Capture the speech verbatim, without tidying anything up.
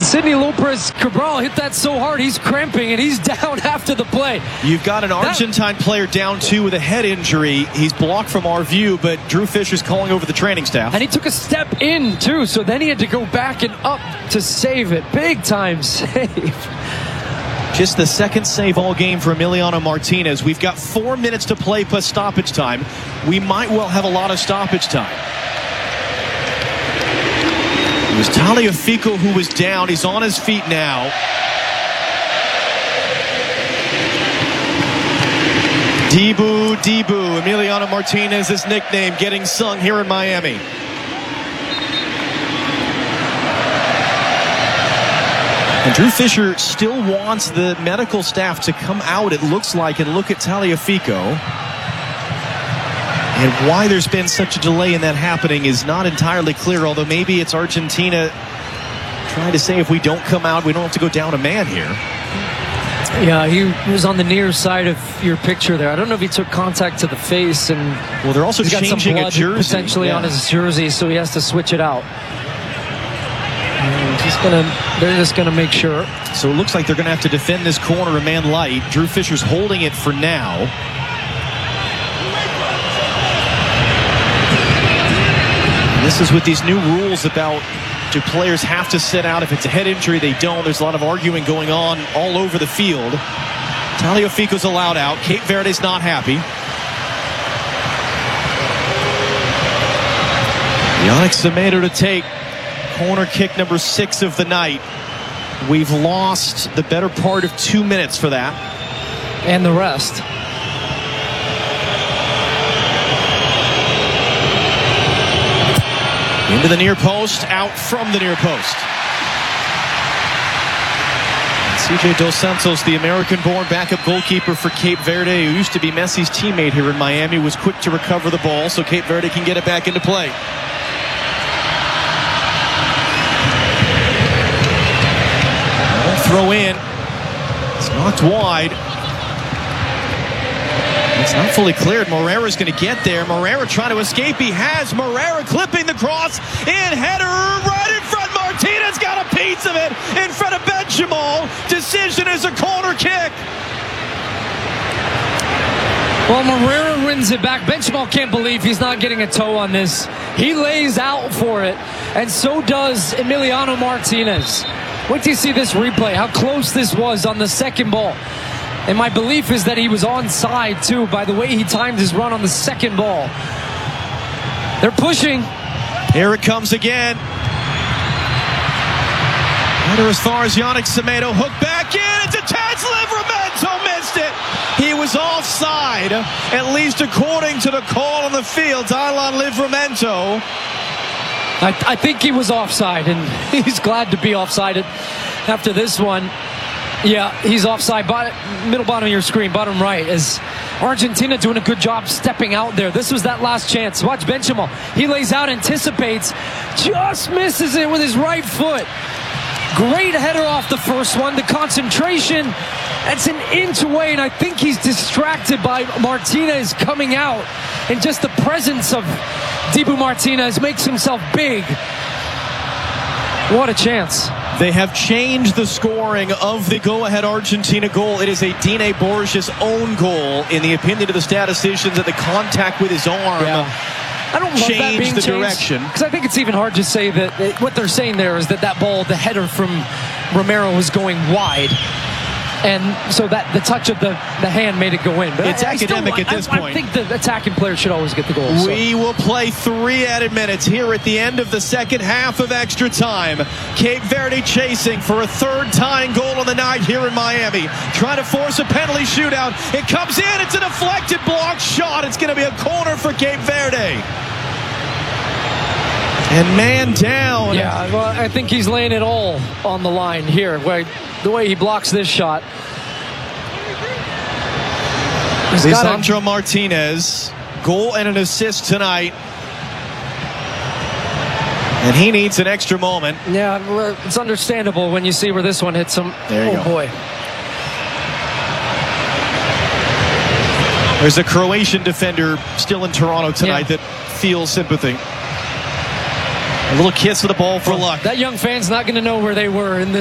Sidney Lopez Cabral hit that so hard he's cramping and he's down after the play. You've got an Argentine that, player down two with a head injury. He's blocked from our view, but Drew Fisher's calling over the training staff. And he took a step in too, so then he had to go back and up to save it. Big time save. Just the second save all game for Emiliano Martinez. We've got four minutes to play plus stoppage time. We might well have a lot of stoppage time. It was Tagliafico who was down. He's on his feet now. Debu, Debu, Emiliano Martinez's nickname getting sung here in Miami. And Drew Fisher still wants the medical staff to come out, it looks like, and look at Tagliafico. And why there's been such a delay in that happening is not entirely clear, although maybe it's Argentina trying to say if we don't come out, we don't have to go down a man here. Yeah, he was on the near side of your picture there. I don't know if he took contact to the face, and well, they're also he's got changing some blood a jersey potentially yeah. on his jersey, so he has to switch it out. And he's gonna, they're just gonna make sure. So it looks like they're gonna have to defend this corner a man light. Drew Fisher's holding it for now. And this is with these new rules about do players have to sit out if it's a head injury? They don't. There's a lot of arguing going on all over the field. Tagliafico's allowed out. Cape Verde's not happy. Yannick Semedo to take corner kick number six of the night. We've lost the better part of two minutes for that. And the rest. Into the near post, out from the near post. And C J Dos Santos, the American-born backup goalkeeper for Cape Verde, who used to be Messi's teammate here in Miami, was quick to recover the ball so Cape Verde can get it back into play. Throw in. It's knocked wide. It's not fully cleared. Morera's going to get there. Morera trying to escape. He has. Morera clipping the cross. In header right in front. Martinez got a piece of it in front of Benjamal. Decision is a corner kick. Well, Morera wins it back. Benjamal can't believe he's not getting a toe on this. He lays out for it, and so does Emiliano Martinez. Wait till you see this replay, how close this was on the second ball. And my belief is that he was onside, too, by the way he timed his run on the second ball. They're pushing. Here it comes again. Header as far as Yannick Semedo. Hook back in. It's a chance. Livramento missed it. He was offside, at least according to the call on the field. Dylan Livramento. I, I think he was offside, and he's glad to be offside after this one. Yeah, he's offside. Bottom, middle bottom of your screen, bottom right, is Argentina doing a good job stepping out there. This was that last chance. Watch Benjamal. He lays out, anticipates, just misses it with his right foot. Great header off the first one. The concentration, that's an inch away, and I think he's distracted by Martinez coming out. And just the presence of Debu Martinez makes himself big. What a chance. They have changed the scoring of the go-ahead Argentina goal. It is a Dine Borges own goal in the opinion of the statisticians that the contact with his arm yeah. I don't love that being the changed, direction. because I think it's even hard to say that, that what they're saying there is that that ball, the header from Romero, was going wide. And so that the touch of the, the hand made it go in. But it's I, academic I still, at this I, point. I think the attacking player should always get the goal. So. We will play three added minutes here at the end of the second half of extra time. Cape Verde chasing for a third tying goal on the night here in Miami. Trying to force a penalty shootout. It comes in. It's a deflected block shot. It's going to be a corner for Cape Verde. And man down. Yeah, well, I think he's laying it all on the line here. Where the way he blocks this shot. Lisandro Martinez, goal and an assist tonight. And he needs an extra moment. Yeah, well, it's understandable when you see where this one hits him. There you oh, go. boy. There's a Croatian defender still in Toronto tonight yeah. that feels sympathy. A little kiss of the ball for well, luck. That young fan's not going to know where they were in this.